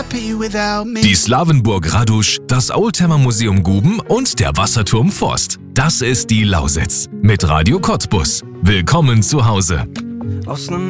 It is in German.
happy without me. Die Slawenburg Radusch, das Oldtimer Museum Guben und der Wasserturm Forst. Das ist die Lausitz mit Radio Cottbus. Willkommen zu Hause. Aus nem